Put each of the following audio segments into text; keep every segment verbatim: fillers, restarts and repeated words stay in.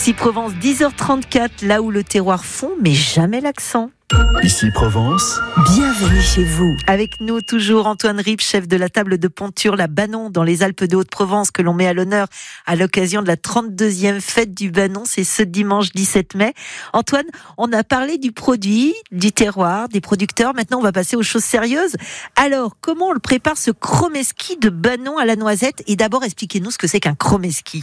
Ici Provence, dix heures trente-quatre, là où le terroir fond, mais jamais l'accent. Ici Provence, bienvenue chez vous. Avec nous toujours Antoine Ripp, chef de la table de Ponture, la Banon, dans les Alpes de Haute-Provence, que l'on met à l'honneur à l'occasion de la trente-deuxième fête du Banon. C'est ce dimanche dix-sept mai. Antoine, on a parlé du produit, du terroir, des producteurs. Maintenant, on va passer aux choses sérieuses. Alors, comment on le prépare, ce chromeski de Banon à la noisette? Et d'abord, expliquez-nous ce que c'est qu'un chromeski.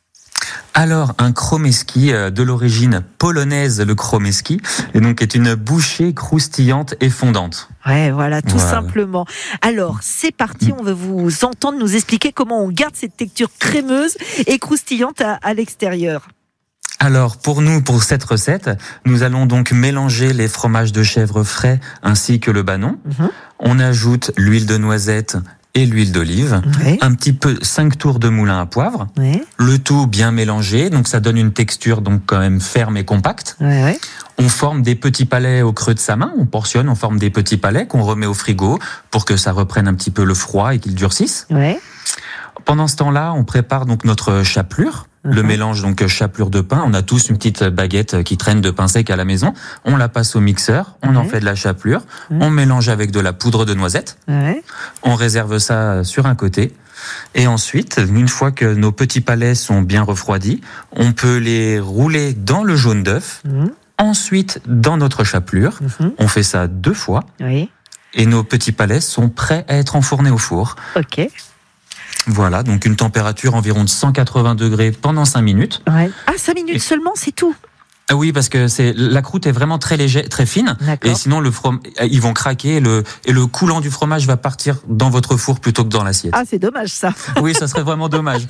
Alors, un chromeski de l'origine polonaise, le chromeski, et donc est une bouchée croustillante et fondante. Ouais, voilà, tout voilà. simplement. Alors, c'est parti, on veut vous entendre nous expliquer comment on garde cette texture crémeuse et croustillante à, à l'extérieur. Alors, pour nous, pour cette recette, nous allons donc mélanger les fromages de chèvre frais ainsi que le Banon. Mmh. On ajoute l'huile de noisette et l'huile d'olive, ouais. Un petit peu cinq tours de moulin à poivre, ouais. Le tout bien mélangé, donc ça donne une texture donc quand même ferme et compacte. Ouais, ouais. On forme des petits palets au creux de sa main, on portionne, on forme des petits palets qu'on remet au frigo pour que ça reprenne un petit peu le froid et qu'ils durcissent. Ouais. Pendant ce temps-là, on prépare donc notre chapelure. Uh-huh. Le mélange donc chapelure de pain, on a tous une petite baguette qui traîne de pain sec à la maison, on la passe au mixeur, on ouais. en fait de la chapelure, ouais. On mélange avec de la poudre de noisette, ouais. On réserve ça sur un côté, et ensuite, une fois que nos petits palets sont bien refroidis, on peut les rouler dans le jaune d'œuf, uh-huh. Ensuite dans notre chapelure, uh-huh. On fait ça deux fois, oui. Et nos petits palets sont prêts à être enfournés au four. Ok. Voilà, donc une température environ de cent quatre-vingts degrés pendant cinq minutes. Ouais. Ah, cinq minutes et... seulement, c'est tout? Ah oui, parce que c'est la croûte est vraiment très légère, très fine. D'accord. Et sinon, le from... ils vont craquer et le... et le coulant du fromage va partir dans votre four plutôt que dans l'assiette. Ah, c'est dommage ça. Oui, ça serait vraiment dommage.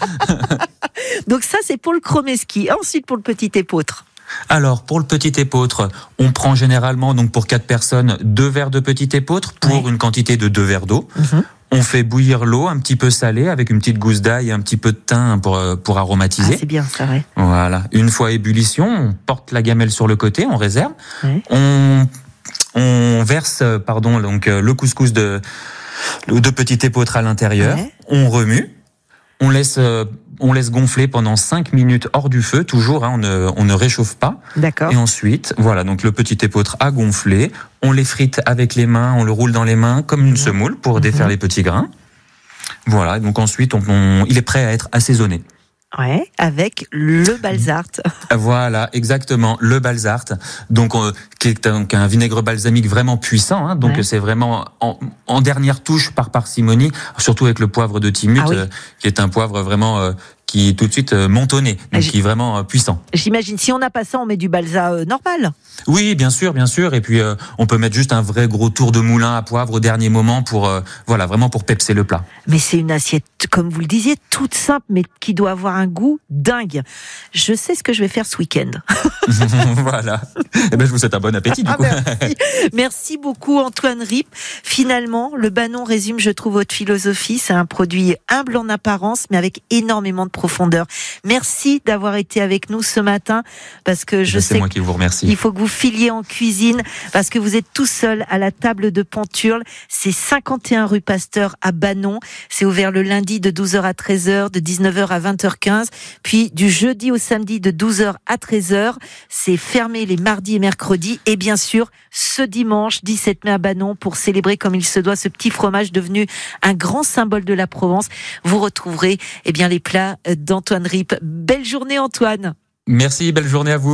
Donc ça, c'est pour le chromeski. Ensuite, pour le petit épeautre. Alors, pour le petit épeautre, on prend généralement, donc pour quatre personnes, deux verres de petit épeautre pour ouais. Une quantité de deux verres d'eau. Mmh. On fait bouillir l'eau un petit peu salée avec une petite gousse d'ail et un petit peu de thym pour, pour aromatiser. Ah, c'est bien ça, ouais. Voilà. Une fois à ébullition, on porte la gamelle sur le côté, on réserve. Ouais. On, on verse, pardon, donc, le couscous de, de petit épeautre à l'intérieur. Ouais. On remue. On laisse, on laisse gonfler pendant cinq minutes hors du feu, toujours, hein, on, ne, on ne réchauffe pas. D'accord. Et ensuite, voilà, donc le petit épeautre a gonflé, on les frite avec les mains, on le roule dans les mains comme une mmh. semoule pour mmh. défaire les petits grains. Voilà, donc ensuite, on, on, il est prêt à être assaisonné. Ouais, avec le balzarte. Voilà, exactement, le balzarte, donc euh, qui est un, un vinaigre balsamique vraiment puissant, hein, donc ouais. C'est vraiment en, en dernière touche par parcimonie, surtout avec le poivre de Timut, ah oui. euh, qui est un poivre vraiment euh, qui est tout de suite euh, montonné, donc qui est vraiment euh, puissant. J'imagine, si on n'a pas ça, on met du balsa euh, normal. Oui, bien sûr, bien sûr, et puis euh, on peut mettre juste un vrai gros tour de moulin à poivre au dernier moment pour, euh, voilà, vraiment pour pepser le plat. Mais c'est une assiette, comme vous le disiez, toute simple, mais qui doit avoir un goût dingue. Je sais ce que je vais faire ce week-end. Voilà. Eh ben, je vous souhaite un bon appétit, du ah, coup. Merci. Merci beaucoup, Antoine Ripp. Finalement, le Banon résume, je trouve, votre philosophie. C'est un produit humble en apparence, mais avec énormément de profondeur. Merci d'avoir été avec nous ce matin, parce que je ben, sais c'est moi qui vous remercie. Il faut que vous filiez en cuisine, parce que vous êtes tout seul à la table de Ponturle. C'est cinquante et un rue Pasteur à Banon. C'est ouvert le lundi de douze heures à treize heures, de dix-neuf heures à vingt heures quinze, puis du jeudi au samedi de douze heures à treize heures. C'est fermé les mardis et mercredis, et bien sûr, ce dimanche dix-sept mai à Banon, pour célébrer comme il se doit ce petit fromage devenu un grand symbole de la Provence. Vous retrouverez eh bien, les plats d'Antoine Ripp. Belle journée, Antoine. Merci, belle journée à vous.